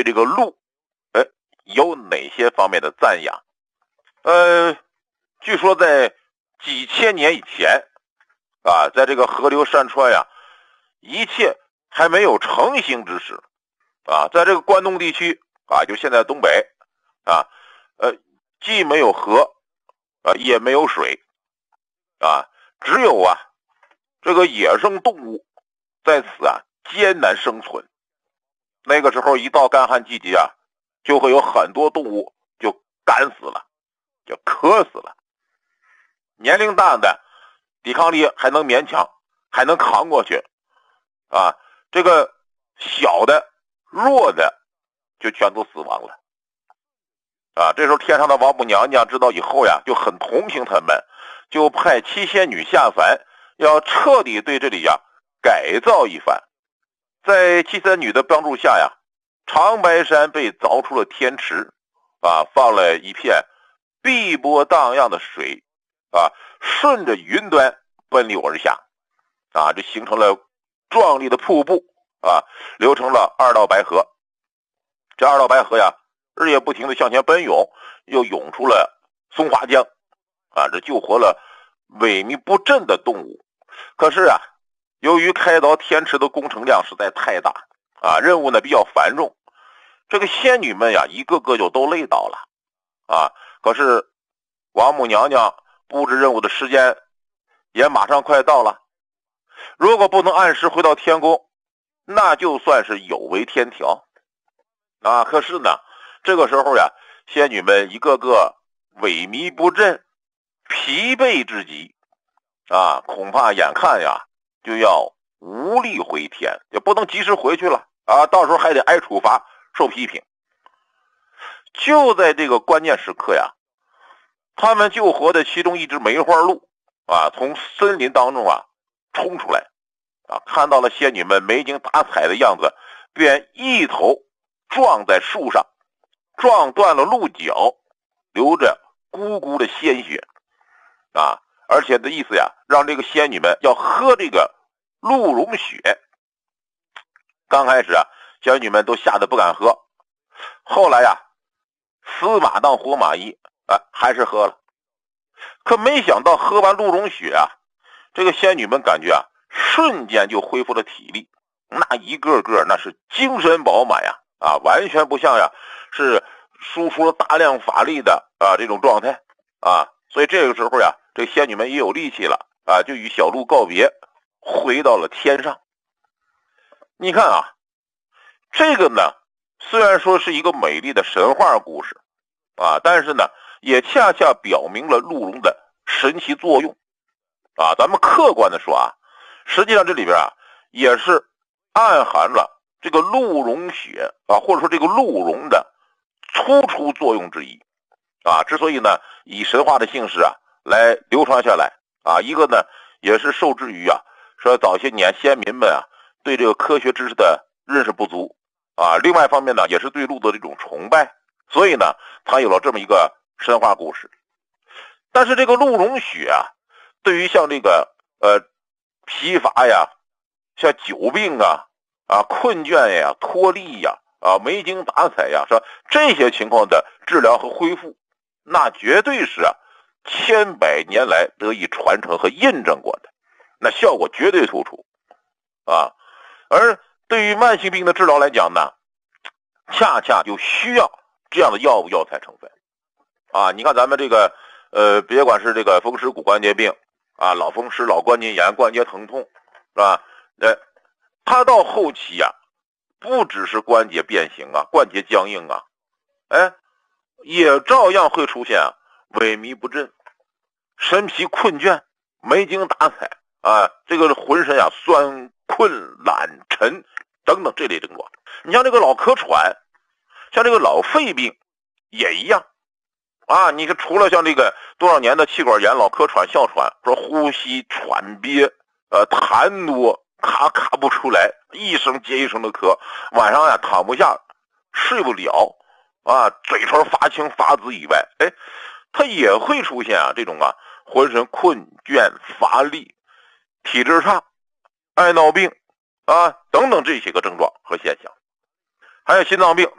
对这个鹿有哪些方面的赞扬？据说在几千年以前啊，在这个河流山川呀，一切还没有成型之时啊，在这个关东地区啊，就现在东北啊，既没有河啊，也没有水啊，只有啊这个野生动物在此啊艰难生存。那个时候一到干旱季节啊，就会有很多动物就干死了，就渴死了。年龄大的抵抗力还能勉强，还能扛过去啊，这个小的弱的就全都死亡了啊。这时候天上的王母娘娘知道以后呀，就很同情他们，就派七仙女下凡，要彻底对这里呀改造一番。在七仙女的帮助下呀，长白山被凿出了天池啊，放了一片碧波荡漾的水啊，顺着云端奔流而下啊，这形成了壮丽的瀑布啊，流成了二道白河。这二道白河呀，日夜不停地向前奔涌，又涌出了松花江啊，这救活了萎靡不振的动物。可是啊，由于开凿天池的工程量实在太大啊，任务呢比较繁重，这个仙女们呀，一个个就都累倒了啊。可是王母娘娘布置任务的时间也马上快到了，如果不能按时回到天宫，那就算是有违天条啊。可是呢，这个时候呀，仙女们一个个萎靡不振，疲惫至极啊，恐怕眼看呀就要无力回天，也不能及时回去了啊，到时候还得挨处罚受批评。就在这个关键时刻呀，他们救活的其中一只梅花鹿啊，从森林当中啊冲出来啊，看到了仙女们没精打采的样子，便一头撞在树上，撞断了鹿角，流着咕咕的鲜血啊，而且的意思呀，让这个仙女们要喝这个鹿茸血。刚开始啊，仙女们都吓得不敢喝，后来呀，死马当活马医啊，还是喝了。可没想到喝完鹿茸血啊，这个仙女们感觉啊，瞬间就恢复了体力，那一个个那是精神饱满呀啊，完全不像呀是输出了大量法力的啊这种状态啊。所以这个时候呀，这仙女们也有力气了啊，就与小鹿告别，回到了天上。你看啊，这个呢虽然说是一个美丽的神话故事啊，但是呢也恰恰表明了鹿茸的神奇作用啊。咱们客观的说啊，实际上这里边啊也是暗含了这个鹿茸血啊，或者说这个鹿茸的突出作用之一啊。之所以呢以神话的形式啊来流传下来啊，一个呢也是受制于啊说早些年先民们啊对这个科学知识的认识不足啊，另外一方面呢也是对鹿的这种崇拜，所以呢它有了这么一个神话故事。但是这个鹿茸血啊，对于像这个疲乏呀，像久病啊困倦呀脱力呀没精打采呀，是吧，这些情况的治疗和恢复，那绝对是啊千百年来得以传承和印证过的，那效果绝对突出啊。而对于慢性病的治疗来讲呢，恰恰就需要这样的药物药材成分啊。你看咱们这个别管是这个风湿骨关节病啊，老风湿、老关节炎、关节疼痛，是吧？它到后期呀，不只是关节变形啊、关节僵硬啊，也照样会出现啊萎靡不振、神疲困倦、没精打采啊，这个浑身啊酸困懒沉等等这类症状。你像这个老咳喘，像这个老肺病也一样啊。你看除了像这个多少年的气管炎、老咳喘、哮喘，说呼吸喘憋痰多，咔咔不出来，一声接一声的咳，晚上呀躺不下，睡不了啊，嘴唇发青发紫以外，它也会出现啊这种啊浑身困倦乏力、体质差、爱闹病啊等等这些个症状和现象。还有心脏病，